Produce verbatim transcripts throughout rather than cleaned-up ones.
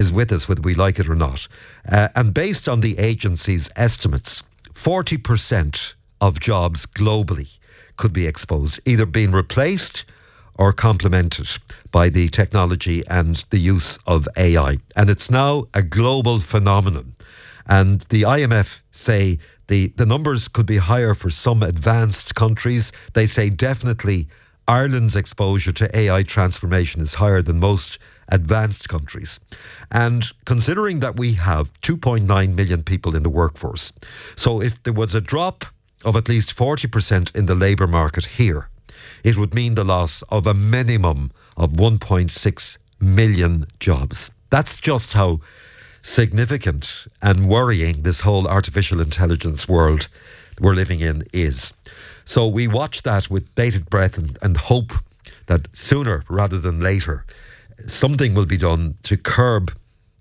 is with us whether we like it or not. Uh, and based on the agency's estimates, forty percent of jobs globally could be exposed, either being replaced or complemented by the technology and the use of A I. And it's now a global phenomenon. And the I M F say the, the numbers could be higher for some advanced countries. They say definitely Ireland's exposure to A I transformation is higher than most advanced countries. And considering that we have two point nine million people in the workforce, so if there was a drop of at least forty percent in the labour market here, it would mean the loss of a minimum of one point six million jobs. That's just how significant and worrying this whole artificial intelligence world we're living in is. So we watch that with bated breath and, and hope that sooner rather than later something will be done to curb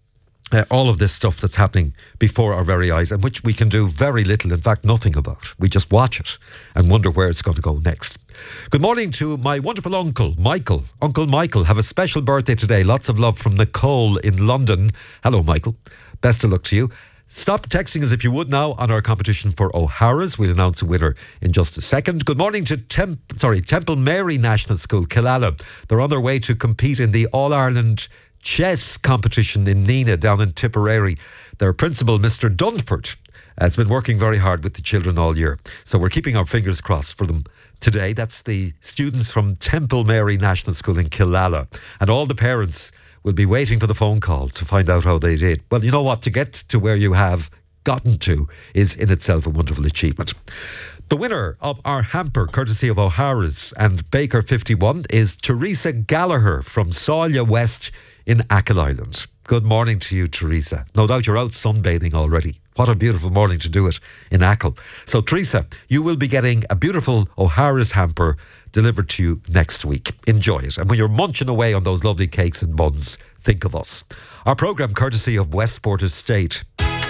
Uh, all of this stuff that's happening before our very eyes, and which we can do very little, in fact nothing about. We just watch it and wonder where it's going to go next. Good morning to my wonderful uncle, Michael. Uncle Michael, have a special birthday today. Lots of love from Nicole in London. Hello, Michael. Best of luck to you. Stop texting us if you would now on our competition for O'Hara's. We'll announce a winner in just a second. Good morning to Temp- sorry, Temple Mary National School, Killala. They're on their way to compete in the All-Ireland chess competition in Nina down in Tipperary. Their principal, Mister Dunford, has been working very hard with the children all year. So we're keeping our fingers crossed for them today. That's the students from Temple Mary National School in Killala. And all the parents will be waiting for the phone call to find out how they did. Well, you know what? To get to where you have gotten to is in itself a wonderful achievement. The winner of our hamper, courtesy of O'Hara's and Baker fifty-one, is Teresa Gallagher from Sawley West in Achill Island. Good morning to you, Teresa. No doubt you're out sunbathing already. What a beautiful morning to do it in Achill. So, Teresa, you will be getting a beautiful O'Hara's hamper delivered to you next week. Enjoy it. And when you're munching away on those lovely cakes and buns, think of us. Our programme, courtesy of Westport Estate.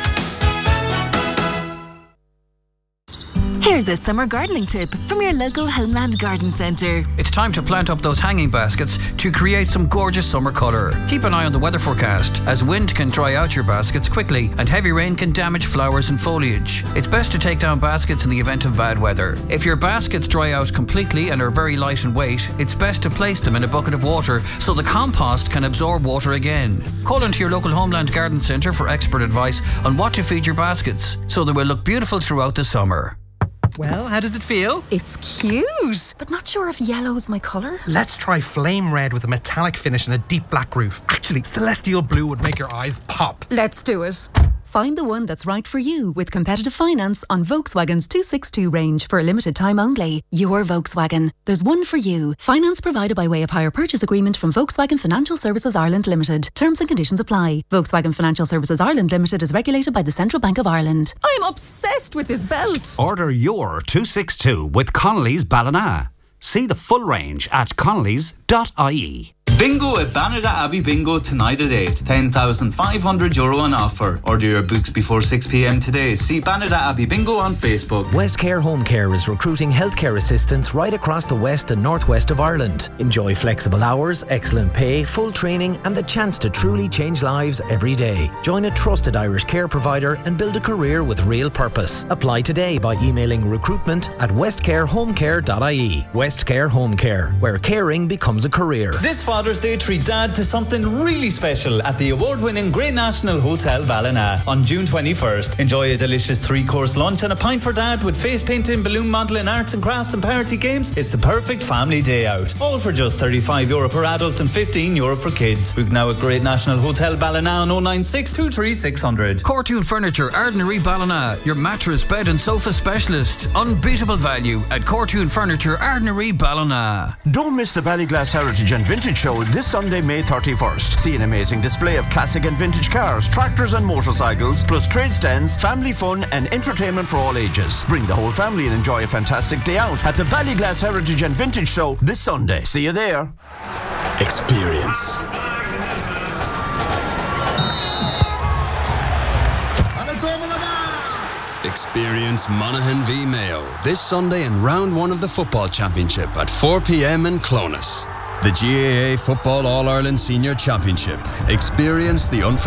Here's a summer gardening tip from your local Homeland Garden Centre. It's time to plant up those hanging baskets to create some gorgeous summer colour. Keep an eye on the weather forecast, as wind can dry out your baskets quickly and heavy rain can damage flowers and foliage. It's best to take down baskets in the event of bad weather. If your baskets dry out completely and are very light in weight, it's best to place them in a bucket of water so the compost can absorb water again. Call into your local Homeland Garden Centre for expert advice on what to feed your baskets so they will look beautiful throughout the summer. Well, how does it feel? It's cute, but not sure if yellow's my colour. Let's try flame red with a metallic finish and a deep black roof. Actually, celestial blue would make your eyes pop. Let's do it. Find the one that's right for you with competitive finance on Volkswagen's two sixty-two range for a limited time only. Your Volkswagen. There's one for you. Finance provided by way of hire purchase agreement from Volkswagen Financial Services Ireland Limited. Terms and conditions apply. Volkswagen Financial Services Ireland Limited is regulated by the Central Bank of Ireland. I'm obsessed with this belt. Order your two sixty-two with Connolly's Ballina. See the full range at connellys dot I E. Bingo at Banada Abbey Bingo tonight at eight. ten thousand five hundred euro on offer. Order your books before six p.m. today. See Banada Abbey Bingo on Facebook. Westcare Home Care is recruiting healthcare assistants right across the west and northwest of Ireland. Enjoy flexible hours, excellent pay, full training and the chance to truly change lives every day. Join a trusted Irish care provider and build a career with real purpose. Apply today by emailing recruitment at westcare home care dot I E. Westcare Home Care, where caring becomes a career. This Father's Day, treat Dad to something really special at the award-winning Great National Hotel Ballina on June twenty-first. Enjoy a delicious three-course lunch and a pint for Dad with face painting, balloon modelling, arts and crafts and party games. It's the perfect family day out. All for just thirty-five euro per adult and fifteen euro for kids. Book now at Great National Hotel Ballina on oh nine six, two three six zero zero. Cortoon Furniture, Ardnary Ballina, your mattress, bed and sofa specialist. Unbeatable value at Cortoon Furniture, Ardnary Ballina. Don't miss the Ballyglass Heritage and Vintage Show this Sunday, May thirty-first. See an amazing display of classic and vintage cars, tractors and motorcycles, plus trade stands, family fun and entertainment for all ages. Bring the whole family and enjoy a fantastic day out at the Ballyglass Heritage and Vintage Show this Sunday. See you there. Experience. Experience Monaghan v Mayo this Sunday in round one of the football championship at four p.m. in Clones. The G A A Football All-Ireland Senior Championship. Experience the unforgettable